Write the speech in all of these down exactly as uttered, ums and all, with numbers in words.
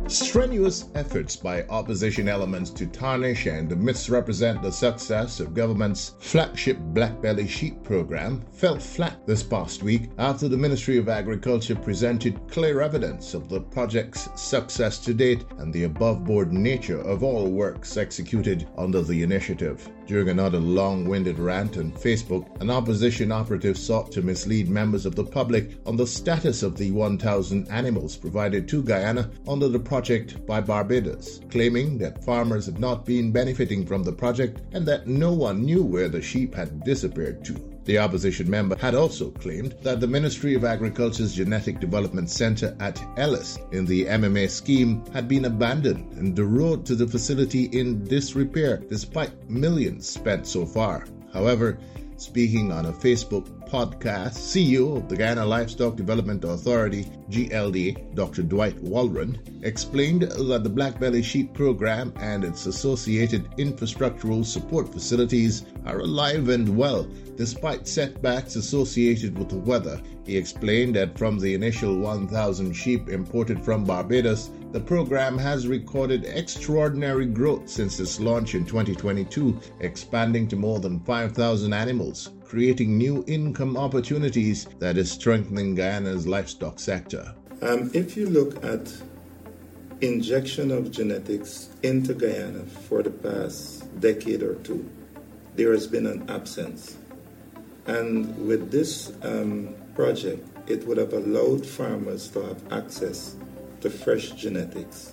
Strenuous efforts by opposition elements to tarnish and misrepresent the success of government's flagship Blackbelly Sheep program fell flat this past week after the Ministry of Agriculture presented clear evidence of the project's success to date and the above-board nature of all works executed under the initiative. During another long-winded rant on Facebook, an opposition operative sought to mislead members of the public on the status of the one thousand animals provided to Guyana under the project by Barbados, claiming that farmers had not been benefiting from the project and that no one knew where the sheep had disappeared to. The opposition member had also claimed that the Ministry of Agriculture's Genetic Development Center at Ellis in the M M A scheme had been abandoned and the road to the facility in disrepair despite millions spent so far. However, speaking on a Facebook podcast, C E O of the Guyana Livestock Development Authority, G L D, Doctor Dwight Walrond, explained that the Blackbelly Sheep program and its associated infrastructural support facilities are alive and well, despite setbacks associated with the weather. He explained that from the initial one thousand sheep imported from Barbados, the program has recorded extraordinary growth since its launch in twenty twenty-two, expanding to more than five thousand animals, creating new income opportunities that is strengthening Guyana's livestock sector. Um, if you look at injection of genetics into Guyana for the past decade or two, there has been an absence. And with this um, project, it would have allowed farmers to have access to fresh genetics.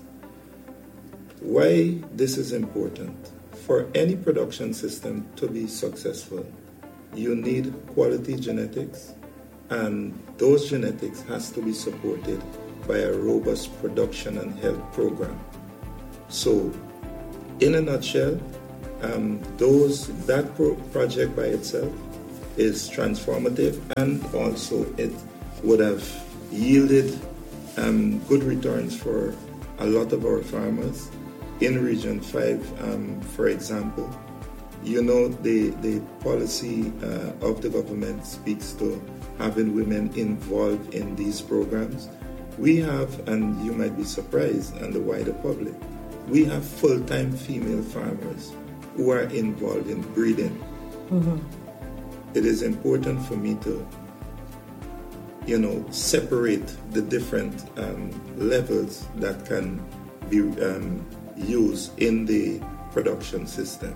Why this is important? For any production system to be successful, you need quality genetics, and those genetics has to be supported by a robust production and health program. So, in a nutshell, um, those that pro- project by itself is transformative, and also it would have yielded um, good returns for a lot of our farmers. In Region five, um, for example, you know, the, the policy uh, of the government speaks to having women involved in these programs. We have, and you might be surprised, and the wider public, we have full-time female farmers who are involved in breeding. Mm-hmm. It is important for me to, you know, separate the different um, levels that can be um, used in the production system.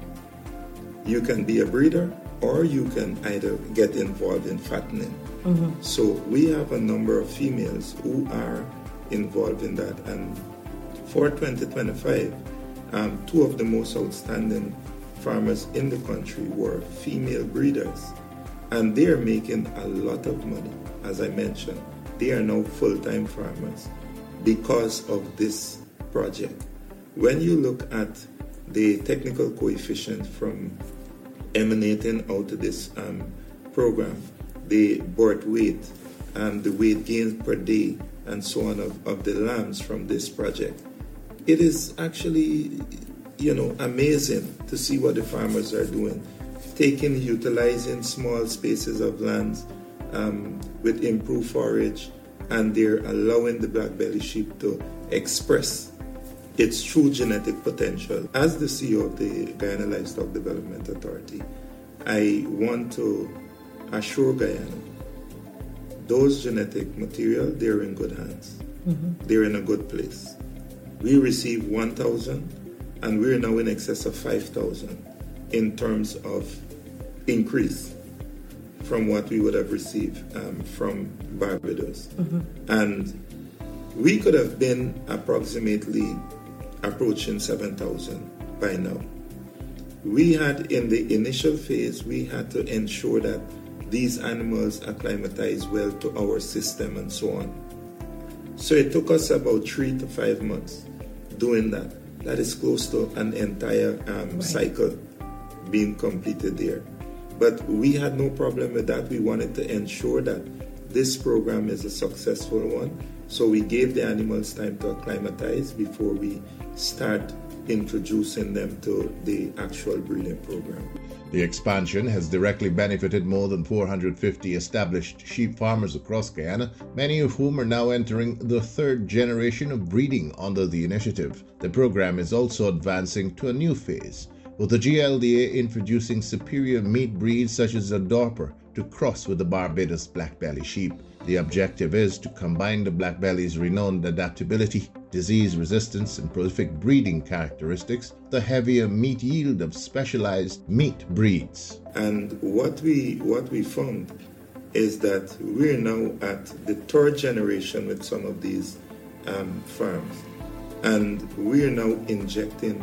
You can be a breeder, or you can either get involved in fattening. Mm-hmm. So we have a number of females who are involved in that. And for twenty twenty-five, um, two of the most outstanding farmers in the country were female breeders. And they are making a lot of money. As I mentioned, they are now full-time farmers because of this project. When you look at the technical coefficient from emanating out of this um, program, the birth weight, and the weight gained per day, and so on of, of the lambs from this project, it is actually, you know, amazing to see what the farmers are doing, taking, utilizing small spaces of land um, with improved forage, and they're allowing the Blackbelly sheep to express its true genetic potential. As the C E O of the Guyana Livestock Development Authority, I want to assure Guyana, those genetic material, they're in good hands. Mm-hmm. They're in a good place. We received one thousand, and we're now in excess of five thousand in terms of increase from what we would have received um, from Barbados. Mm-hmm. And we could have been approximately approaching seven thousand by now. We had, in the initial phase, we had to ensure that these animals acclimatize well to our system and so on. So it took us about three to five months doing that. That is close to an entire um, right. cycle being completed there. But we had no problem with that. We wanted to ensure that this program is a successful one. So we gave the animals time to acclimatize before we start, introducing them to the actual breeding program. The expansion has directly benefited more than four hundred fifty established sheep farmers across Guyana, many of whom are now entering the third generation of breeding under the initiative. The program is also advancing to a new phase, with the G L D A introducing superior meat breeds such as the Dorper to cross with the Barbados Blackbelly sheep. The objective is to combine the Blackbelly's renowned adaptability, disease resistance, and prolific breeding characteristics, the heavier meat yield of specialized meat breeds. And what we what we found is that we're now at the third generation with some of these um, farms, and we're now injecting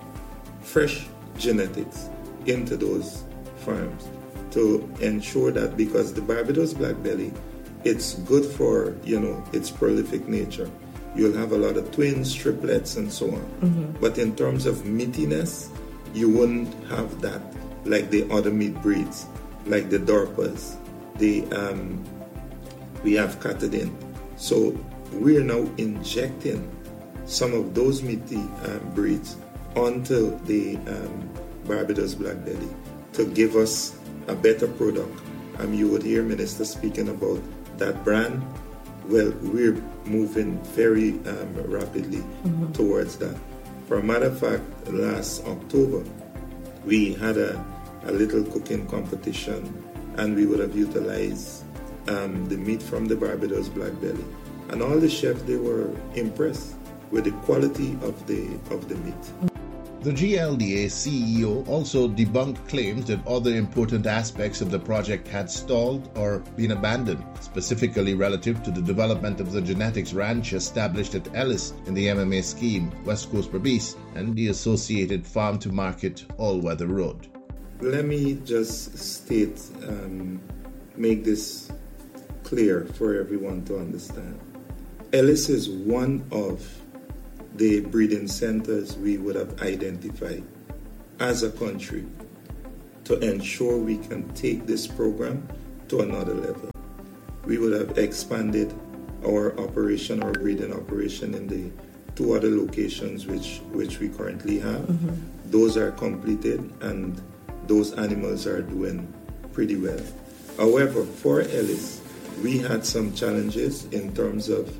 fresh genetics into those farms to ensure that, because the Barbados Blackbelly, it's good for, you know, its prolific nature. You'll have a lot of twins, triplets, and so on. Mm-hmm. But in terms of meatiness, you wouldn't have that like the other meat breeds, like the Dorpers. The um, we have Catadin. So we're now injecting some of those meaty um, breeds onto the um, Barbados Blackbelly to give us a better product. Um, you would hear Minister speaking about that brand. Well, we're moving very um, rapidly mm-hmm. towards that. For a matter of fact, last October, we had a, a little cooking competition, and we would have utilized um, the meat from the Barbados Blackbelly. And all the chefs, they were impressed with the quality of the of the meat. The G L D A C E O also debunked claims that other important aspects of the project had stalled or been abandoned, specifically relative to the development of the genetics ranch established at Ellis in the M M A scheme, West Coast Berbice, and the associated farm-to-market all-weather road. Let me just state, um, make this clear for everyone to understand. Ellis is one of the breeding centers we would have identified as a country to ensure we can take this program to another level. We would have expanded our operation, our breeding operation, in the two other locations which, which we currently have. Mm-hmm. Those are completed, and those animals are doing pretty well. However, for Ellis, we had some challenges in terms of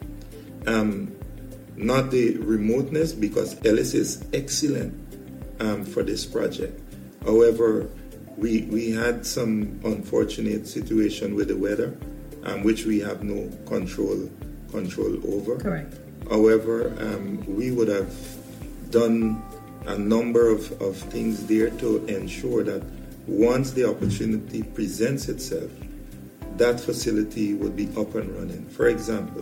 um, not the remoteness, because Ellis is excellent um, for this project. However, we we had some unfortunate situation with the weather, um, which we have no control control over. Correct. However, um, we would have done a number of, of things there to ensure that once the opportunity presents itself, that facility would be up and running. For example,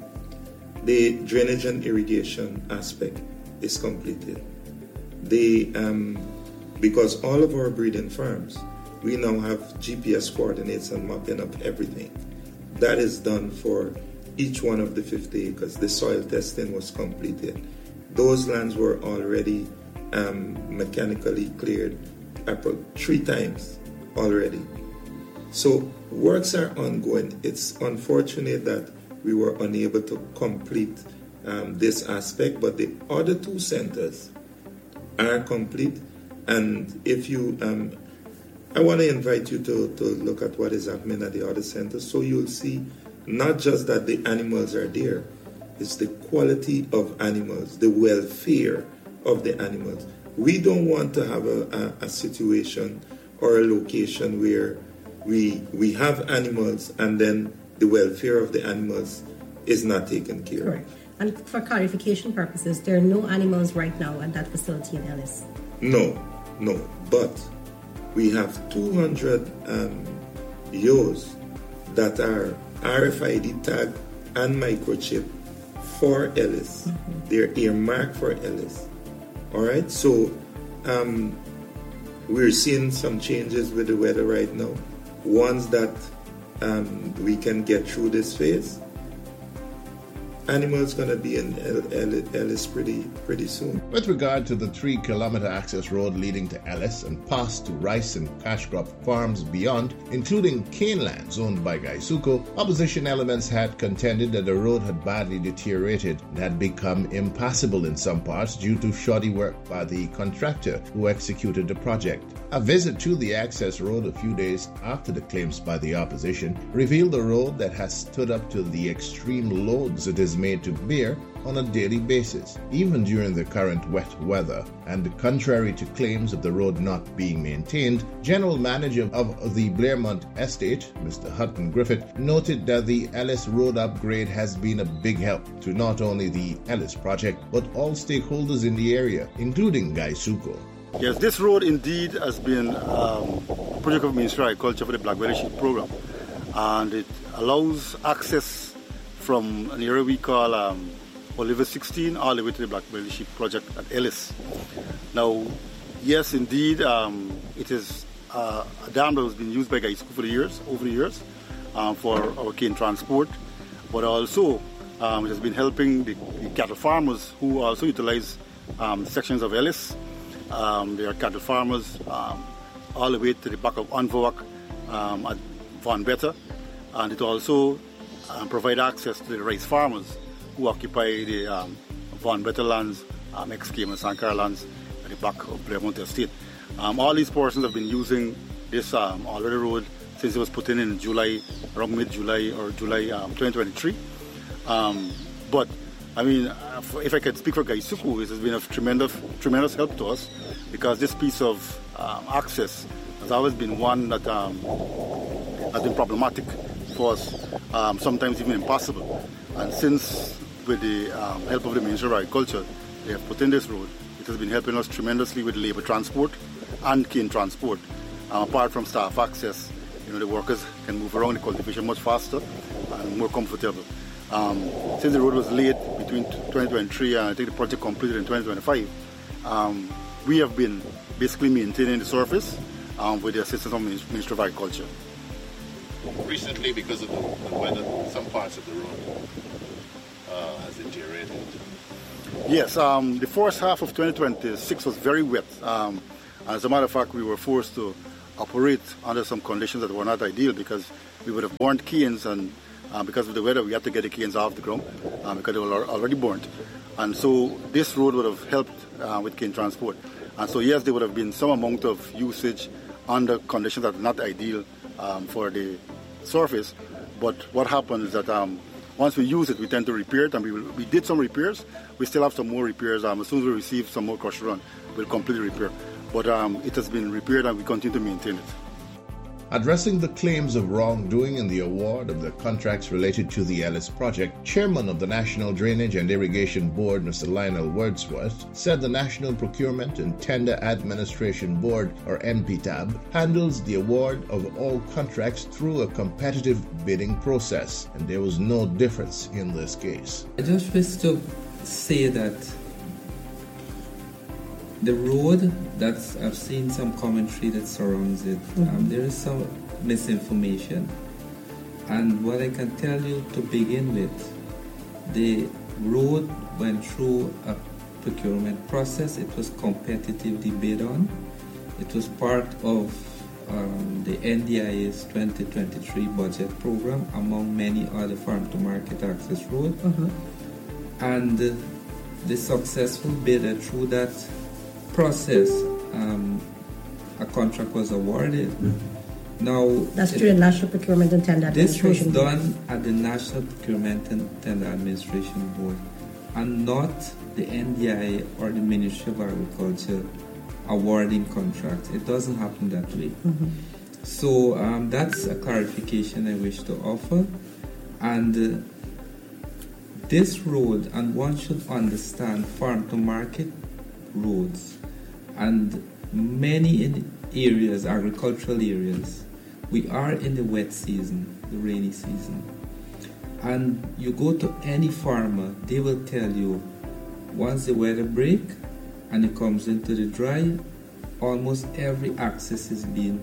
the drainage and irrigation aspect is completed. The um, because all of our breeding farms, we now have G P S coordinates and mapping up everything. That is done for each one of the fifty acres. The soil testing was completed. Those lands were already um, mechanically cleared three times already. So works are ongoing. It's unfortunate that we were unable to complete um, this aspect, but the other two centers are complete. And if you, um, I want to invite you to, to look at what is happening at the other centers, so you'll see not just that the animals are there, it's the quality of animals, the welfare of the animals. We don't want to have a, a, a situation or a location where we we have animals and then the welfare of the animals is not taken care of. Correct. And for clarification purposes, there are no animals right now at that facility in Ellis? No, no. But we have two hundred um, ewes that are R F I D tag and microchip for Ellis. Mm-hmm. They're earmarked for Ellis. All right? So um, we're seeing some changes with the weather right now. Ones that um, we can get through this phase. animals going to be in Ellis pretty pretty soon. With regard to the three kilometer access road leading to Ellis and past to rice and cash crop farms beyond, including cane lands owned by Gaisuco, opposition elements had contended that the road had badly deteriorated and had become impassable in some parts due to shoddy work by the contractor who executed the project. A visit to the access road a few days after the claims by the opposition revealed a road that has stood up to the extreme loads it is made to bear on a daily basis, even during the current wet weather. And contrary to claims of the road not being maintained, General Manager of the Blairmont Estate, Mister Hutton Griffith, noted that the Ellis Road upgrade has been a big help to not only the Ellis project, but all stakeholders in the area, including Gaisuco. Yes, this road indeed has been um, a project of Ministry of Agriculture for the Black Belly Sheep program, and it allows access from an area we call um, Oliver sixteen all the way to the Black Belly Sheep project at Ellis. Now, yes, indeed, um, it is uh, a dam that has been used by Gaisuco for the years, over the years, um, for our cane transport, but also um, it has been helping the, the cattle farmers who also utilize um, sections of Ellis. Um, there are cattle farmers um, all the way to the back of Anvoak um, at Van Better, and it also um, provides access to the rice farmers who occupy the um, Van Better lands, um, X-Game and Sankara lands at the back of Blairmont Estate. Um, all these persons have been using this um, already road since it was put in in July, around mid-July or July um, twenty twenty-three. Um, but I mean, if I could speak for Gaisuco, it has been of tremendous, tremendous help to us, because this piece of um, access has always been one that um, has been problematic for us, um, sometimes even impossible. And since, with the um, help of the Ministry of Agriculture, they have put in this road, it has been helping us tremendously with labor transport and cane transport. Um, apart from staff access, you know, the workers can move around the cultivation much faster and more comfortable. Um, since the road was laid between twenty twenty-three and I think the project completed in twenty twenty-five, um, we have been basically maintaining the surface um, with the assistance of the Ministry of Agriculture. Recently, because of the, the weather, some parts of the road uh, has deteriorated. Yes, um, the first half of twenty twenty-six was very wet. Um, as a matter of fact, we were forced to operate under some conditions that were not ideal, because we would have burnt canes, and Uh, because of the weather, we had to get the canes off the ground uh, because they were already burnt. And so this road would have helped uh, with cane transport. And so yes, there would have been some amount of usage under conditions that are not ideal um, for the surface. But what happens is that um, once we use it, we tend to repair it, and we, will, we did some repairs. We still have some more repairs. Um, as soon as we receive some more crusher run, we'll completely repair. But um, it has been repaired, and we continue to maintain it. Addressing the claims of wrongdoing in the award of the contracts related to the Ellis project, Chairman of the National Drainage and Irrigation Board, Mister Lionel Wordsworth, said the National Procurement and Tender Administration Board, or N P T A B, handles the award of all contracts through a competitive bidding process, and there was no difference in this case. I just wish to say that the road, that's, I've seen some commentary that surrounds it. Mm-hmm. Um, there is some misinformation. And what I can tell you to begin with, the road went through a procurement process. It was competitively bid on. It was part of um, the N D I A's twenty twenty-three budget program, among many other farm-to-market access roads. Mm-hmm. And uh, the successful bidder through that process, um, a contract was awarded. Mm-hmm. Now, that's through the National Procurement and Tender Administration Board. This was done at the National Procurement and Tender Administration Board, and not the N D I A or the Ministry of Agriculture awarding contracts. It doesn't happen that way. Mm-hmm. So um, that's a clarification I wish to offer. And uh, this road, and one should understand farm-to-market roads, and many in areas, agricultural areas, we are in the wet season, the rainy season. And you go to any farmer, they will tell you, once the weather break and it comes into the dry, almost every access is being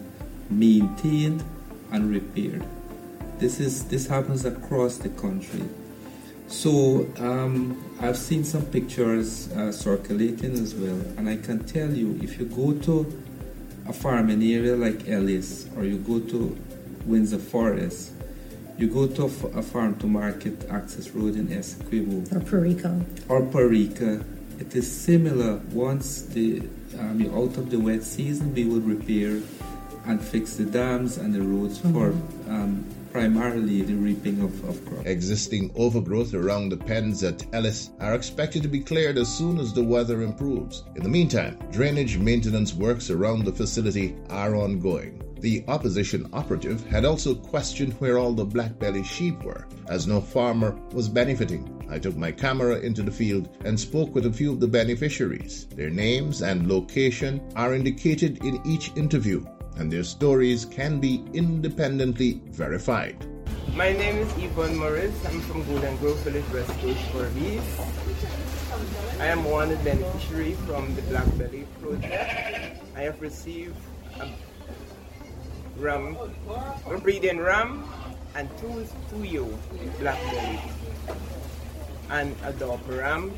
maintained and repaired. This is this happens across the country. So um, I've seen some pictures uh, circulating as well, and I can tell you, if you go to a farming area like Ellis, or you go to Windsor Forest, you go to a, f- a farm to market access road in Essequibo Or Parika. or Parika, it is similar. Once the um, you're out of the wet season, we will repair and fix the dams and the roads mm-hmm. for um, primarily the reaping of, of crops. Existing overgrowth around the pens at Ellis are expected to be cleared as soon as the weather improves. In the meantime, drainage maintenance works around the facility are ongoing. The opposition operative had also questioned where all the black-bellied sheep were, as no farmer was benefiting. I took my camera into the field and spoke with a few of the beneficiaries. Their names and location are indicated in each interview, and their stories can be independently verified. My name is Yvonne Morris. I'm from Golden Grove Village, West Coast, Corby. I am one of the beneficiaries from the Black Belly project. I have received a ram, a breeding ram, and two two year black belly, and a Dorper ram.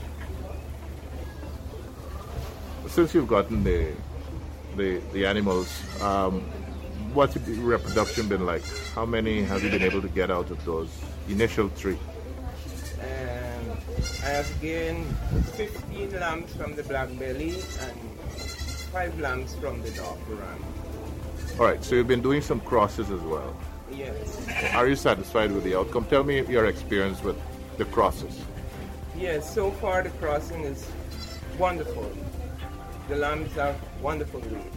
Since you've gotten the the the animals, um, what's the reproduction been like? How many have you been able to get out of those initial three? Um, I have gained fifteen lambs from the black belly and five lambs from the Dorper ram. All right, so you've been doing some crosses as well. Yes. Are you satisfied with the outcome? Tell me your experience with the crosses. Yes, so far the crossing is wonderful. The lambs are wonderful weight.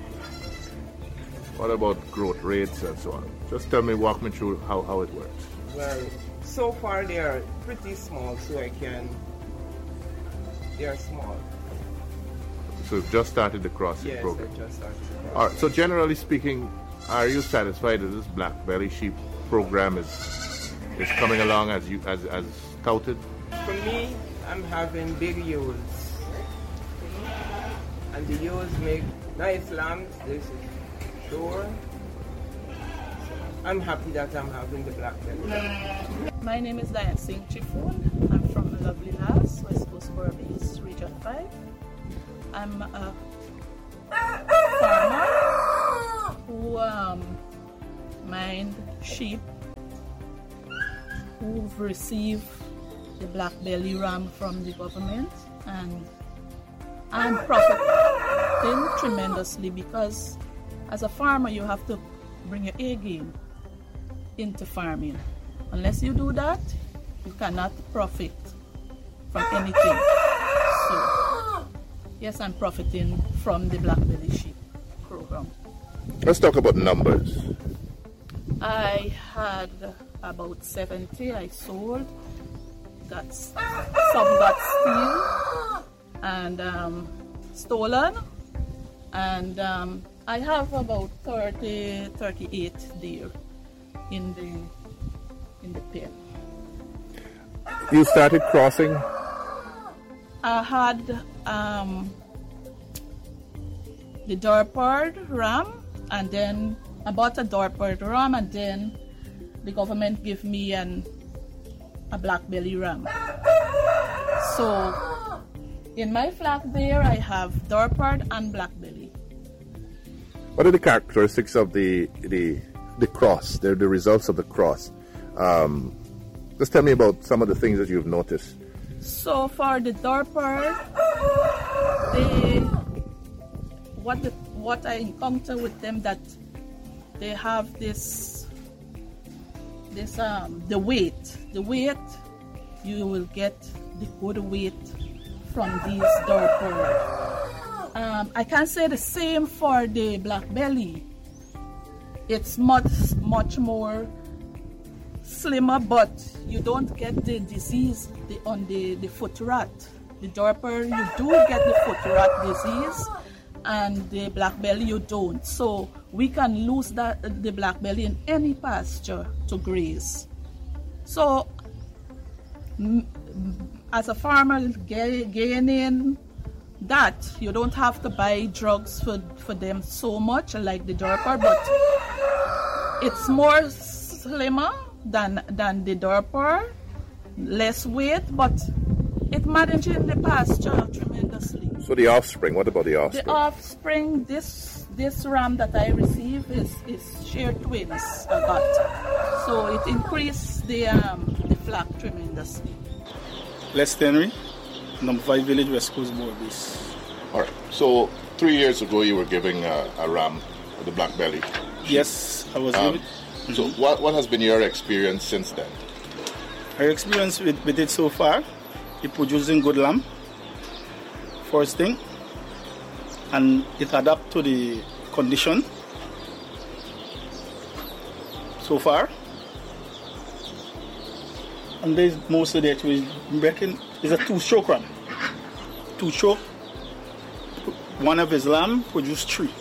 What about growth rates and so on? Just tell me, walk me through how, how it works. Well, so far they are pretty small, so I can, they are small. So you've just started the crossing yes, program? Yes, I just started the crossing. All right, so generally speaking, are you satisfied that this black belly sheep program is is coming along as you as as touted? For me, I'm having big ewes, and the ewes make nice lambs. This is sure. I'm happy that I'm having the black belly. My name is Diane Singh Chifoon. I'm from Lovely House, West Coast Corby, Region five. I'm a farmer who um, mind sheep who've received the black belly ram from the government, and I'm profiting tremendously because as a farmer you have to bring your A game into farming. Unless you do that, you cannot profit from anything. So yes, I'm profiting from the black belly sheep program. Let's talk about numbers. I had about seventy I sold. Got some got steal and um, stolen, and um, I have about thirty, thirty-eight there in the in the pen. You started crossing? I had um, the Dorper ram, and then I bought a Dorper ram, and then the government gave me an a black belly ram. So in my flock there, I have Dorper and black belly. What are the characteristics of the the the cross? They're the results of the cross. Um, just tell me about some of the things that you've noticed. So for the Dorper, they what the, what I encounter with them that they have this this um the weight the weight you will get the good weight from these Dorper. Um, I can't say the same for the black belly. It's much much more slimmer, but you don't get the disease the, on the, the foot rot. The Dorper, you do get the foot rot disease, and the black belly you don't. So we can lose that the black belly in any pasture to graze. So m- as a farmer ga- gaining that, you don't have to buy drugs for, for them so much like the Dorper, but it's more slimmer than than the Dorper. less weight, but it managing the pasture tremendously. So the offspring, what about the offspring? The offspring, this this ram that I receive is, is sheer twins I got. So it increased the um, the flock tremendously. Les Henry, number five Village West Coast Board Base. All right. So three years ago you were giving a, a ram, the black belly. Yes, I was um, giving. So Mm-hmm. what, what has been your experience since then? Our experience with, with it so far, it producing good lamb, first thing, and it adapt to the condition so far. And there's most of that we reckon is a two-stroke ram. Two-stroke, one of his lamb produced three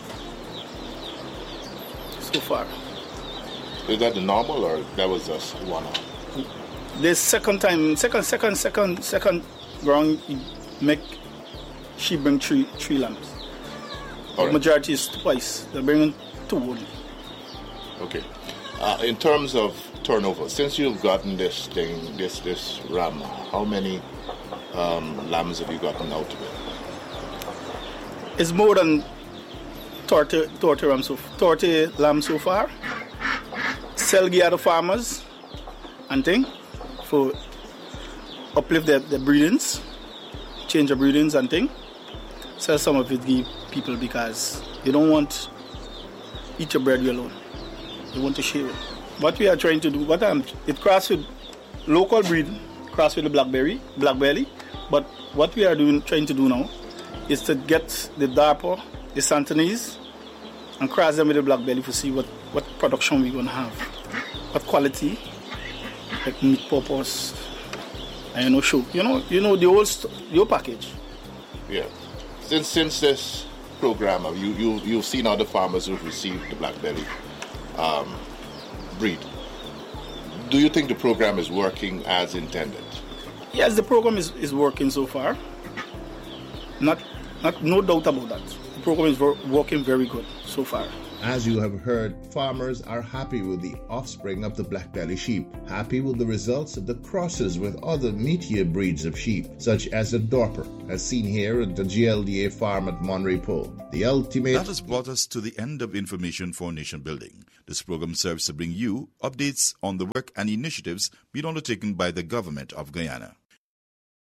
so far. Is that the normal or that was just one-off? The second time, second, second, second, second round, you make she bring three, three lambs. All The right. majority is twice. They're bringing two only. Okay. Uh, in terms of turnover, since you've gotten this thing, this this ram, how many um, lambs have you gotten out of it? It's more than thirty, thirty, ram so, thirty lambs so far. Sell gear to farmers and thing for uplift their, their breedings, change the breedings and thing. Sell some of it give people because you don't want eat your bread alone. You want to share it. What we are trying to do, what I'm, it cross with local breed, cross with the blackberry, black belly. But what we are doing, trying to do now, is to get the Darper, the Santanese, and cross them with the black belly to see what, what production we're gonna have, what quality, like meat purpose, and you know, show, you know, you know the whole, st- the whole package. Yeah. Since since this program, uh, you you you've seen other farmers who've received the black belly um, breed. Do you think the program is working as intended? Yes, the program is, is working so far. Not, not, no doubt about that. The program is wor- working very good so far. As you have heard, farmers are happy with the offspring of the black belly sheep, happy with the results of the crosses with other meatier breeds of sheep, such as the Dorper, as seen here at the G L D A farm at Monterey Pole. The ultimate... That has brought us to the end of information for Nation Building. This program serves to bring you updates on the work and initiatives being undertaken by the government of Guyana.